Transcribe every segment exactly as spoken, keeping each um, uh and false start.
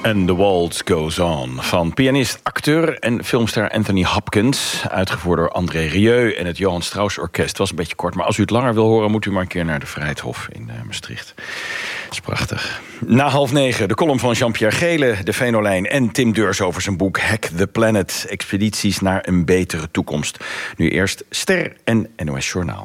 And the Waltz Goes On van pianist, acteur en filmster Anthony Hopkins, uitgevoerd door André Rieu en het Johann Strauss Orkest. Het was een beetje kort, maar als u het langer wil horen, moet u maar een keer naar de Vrijthof in uh, Maastricht. Dat is prachtig. Na half negen de column van Jean-Pierre Gele, de Venolijn en Tim Deurs over zijn boek Hack the Planet, expedities naar een betere toekomst. Nu eerst Ster en N O S Journaal.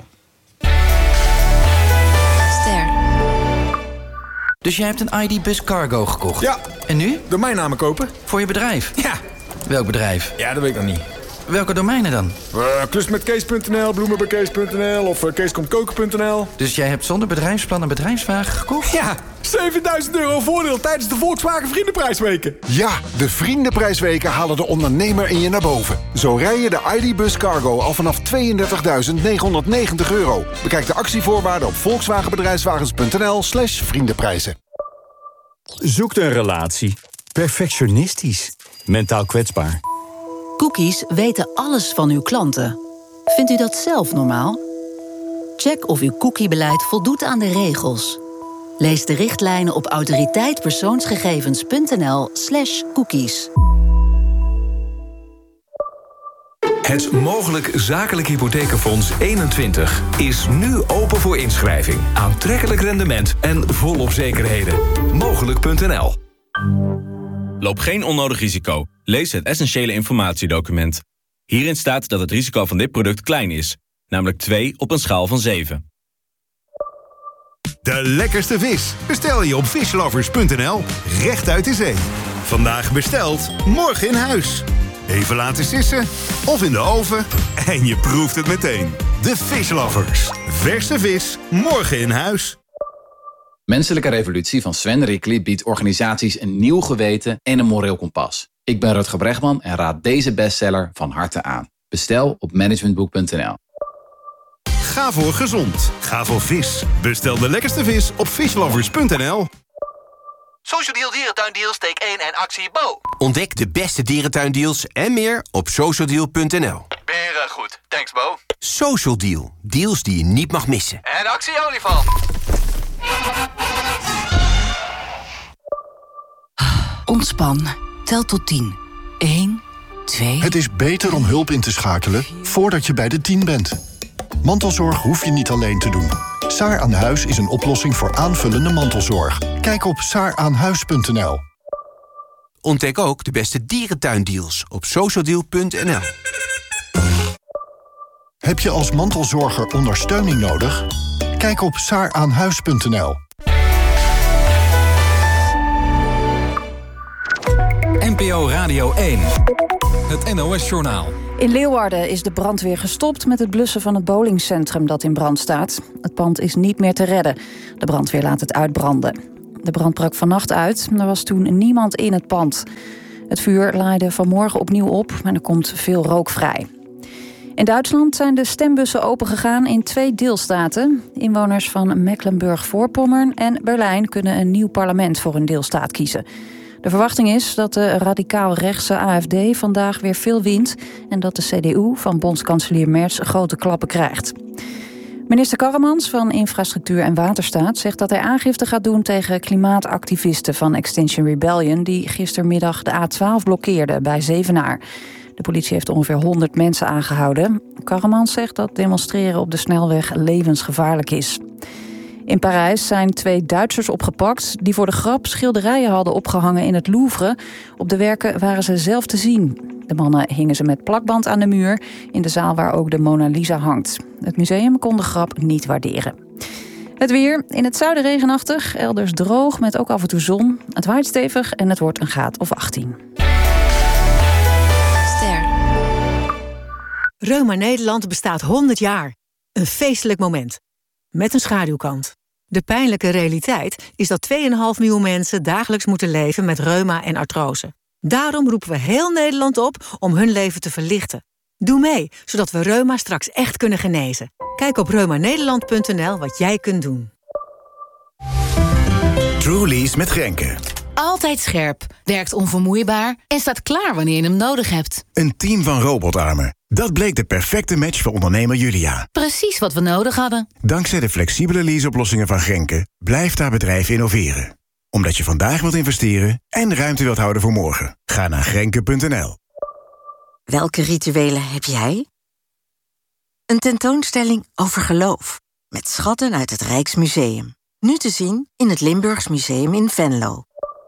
Ster. Dus jij hebt een I D-bus cargo gekocht? Ja. En nu? Domeinnamen kopen. Voor je bedrijf? Ja. Welk bedrijf? Ja, dat weet ik nog niet. Welke domeinen dan? Uh, Klusmetkees punt n l, bloemenbekees punt n l of uh, keeskomtkoken punt n l. Dus jij hebt zonder bedrijfsplan een bedrijfswagen gekocht? Ja, zevenduizend euro voordeel tijdens de Volkswagen Vriendenprijsweken. Ja, de Vriendenprijsweken halen de ondernemer in je naar boven. Zo rij je de I D-bus cargo al vanaf tweeëndertigduizend negenhonderdnegentig euro. Bekijk de actievoorwaarden op volkswagenbedrijfswagens punt n l slash vriendenprijzen. Zoekt een relatie. Perfectionistisch. Mentaal kwetsbaar. Cookies weten alles van uw klanten. Vindt u dat zelf normaal? Check of uw cookiebeleid voldoet aan de regels. Lees de richtlijnen op autoriteitpersoonsgegevens punt n l slash cookies. Het Mogelijk Zakelijk Hypothekenfonds eenentwintig is nu open voor inschrijving. Aantrekkelijk rendement en volop zekerheden. Mogelijk punt n l. Loop geen onnodig risico. Lees het essentiële informatiedocument. Hierin staat dat het risico van dit product klein is. Namelijk twee op een schaal van zeven. De lekkerste vis bestel je op fishlovers punt n l. Recht uit de zee. Vandaag besteld, morgen in huis. Even laten sissen of in de oven en je proeft het meteen. De Fishlovers. Verse vis, morgen in huis. Menselijke Revolutie van Sven Rickly biedt organisaties een nieuw geweten en een moreel kompas. Ik ben Rutger Bregman en raad deze bestseller van harte aan. Bestel op managementboek punt n l. Ga voor gezond. Ga voor vis. Bestel de lekkerste vis op fishlovers punt n l. Social Deal Dierentuindeal steek één en actie Bo. Ontdek de beste dierentuindeals en meer op social deal punt n l. Weer uh, goed. Thanks Bo. Social Deal. Deals die je niet mag missen. En actie olifant. Ontspan. Tel tot tien. één, twee... Het is beter om hulp in te schakelen voordat je bij de tien bent. Mantelzorg hoef je niet alleen te doen. Saar aan Huis is een oplossing voor aanvullende mantelzorg. Kijk op saar aan huis punt n l. Ontdek ook de beste dierentuindeals op social deal punt n l. Heb je als mantelzorger ondersteuning nodig? Kijk op saar aan huis punt n l. N P O Radio één. Het N O S-journaal. In Leeuwarden is de brandweer gestopt met het blussen van het bowlingcentrum dat in brand staat. Het pand is niet meer te redden. De brandweer laat het uitbranden. De brand brak vannacht uit. Er was toen niemand in het pand. Het vuur laaide vanmorgen opnieuw op en er komt veel rook vrij. In Duitsland zijn de stembussen opengegaan in twee deelstaten. Inwoners van Mecklenburg-Voorpommern en Berlijn kunnen een nieuw parlement voor hun deelstaat kiezen. De verwachting is dat de radicaal-rechtse A F D vandaag weer veel wint en dat de C D U van bondskanselier Merz grote klappen krijgt. Minister Karremans van Infrastructuur en Waterstaat zegt dat hij aangifte gaat doen tegen klimaatactivisten van Extinction Rebellion die gistermiddag de A twaalf blokkeerden bij Zevenaar. De politie heeft ongeveer honderd mensen aangehouden. Karremans zegt dat demonstreren op de snelweg levensgevaarlijk is. In Parijs zijn twee Duitsers opgepakt die voor de grap schilderijen hadden opgehangen in het Louvre. Op de werken waren ze zelf te zien. De mannen hingen ze met plakband aan de muur in de zaal waar ook de Mona Lisa hangt. Het museum kon de grap niet waarderen. Het weer. In het zuiden regenachtig, elders droog met ook af en toe zon. Het waait stevig en het wordt een graad of achttien. Ster. Reuma Nederland bestaat honderd jaar. Een feestelijk moment. Met een schaduwkant. De pijnlijke realiteit is dat twee komma vijf miljoen mensen dagelijks moeten leven met reuma en artrose. Daarom roepen we heel Nederland op om hun leven te verlichten. Doe mee, zodat we reuma straks echt kunnen genezen. Kijk op reuma nederland punt n l wat jij kunt doen. Truly's met Grenke. Altijd scherp, werkt onvermoeibaar en staat klaar wanneer je hem nodig hebt. Een team van robotarmen. Dat bleek de perfecte match voor ondernemer Julia. Precies wat we nodig hadden. Dankzij de flexibele leaseoplossingen van Grenke blijft haar bedrijf innoveren. Omdat je vandaag wilt investeren en ruimte wilt houden voor morgen. Ga naar Grenke punt n l. Welke rituelen heb jij? Een tentoonstelling over geloof. Met schatten uit het Rijksmuseum. Nu te zien in het Limburgs Museum in Venlo.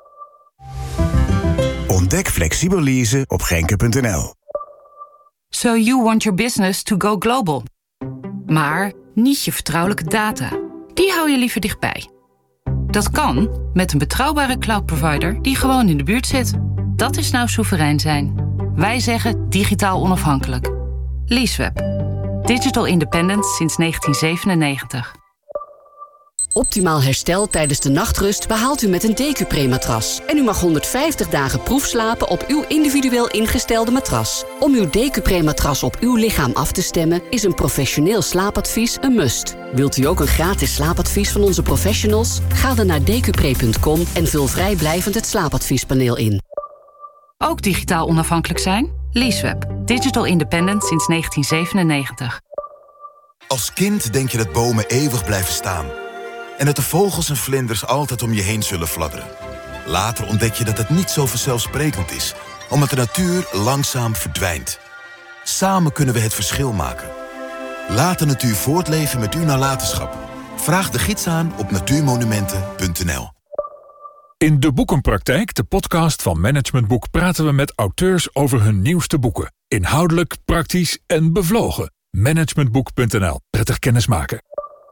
Ontdek flexibel leasen op Grenke punt n l. So you want your business to go global. Maar niet je vertrouwelijke data. Die hou je liever dichtbij. Dat kan met een betrouwbare cloud provider die gewoon in de buurt zit. Dat is nou soeverein zijn. Wij zeggen digitaal onafhankelijk. Leaseweb. Digital independent sinds negentien zevenennegentig. Optimaal herstel tijdens de nachtrust behaalt u met een Decupre-matras. En u mag honderdvijftig dagen proefslapen op uw individueel ingestelde matras. Om uw Decupre-matras op uw lichaam af te stemmen is een professioneel slaapadvies een must. Wilt u ook een gratis slaapadvies van onze professionals? Ga dan naar decupre punt com en vul vrijblijvend het slaapadviespaneel in. Ook digitaal onafhankelijk zijn? Leaseweb. Digital independent sinds negentien zevenennegentig. Als kind denk je dat bomen eeuwig blijven staan. En dat de vogels en vlinders altijd om je heen zullen fladderen. Later ontdek je dat het niet zo vanzelfsprekend is, omdat de natuur langzaam verdwijnt. Samen kunnen we het verschil maken. Laat de natuur voortleven met uw nalatenschap. Vraag de gids aan op natuurmonumenten punt n l. In De Boekenpraktijk, de podcast van Management Boek, praten we met auteurs over hun nieuwste boeken. Inhoudelijk, praktisch en bevlogen. managementboek punt n l. Prettig kennismaken.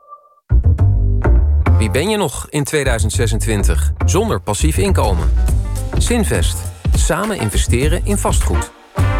Wie ben je nog in tweeduizend zesentwintig zonder passief inkomen? Zinvest. Samen investeren in vastgoed.